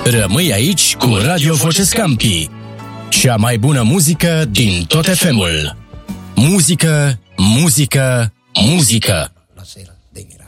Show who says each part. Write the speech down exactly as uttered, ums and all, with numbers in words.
Speaker 1: Rămâi aici cu Radio Voce Scampi, cea mai bună muzică din tot F M-ul. Muzică, muzică, muzică.
Speaker 2: La sera, dei miracoli.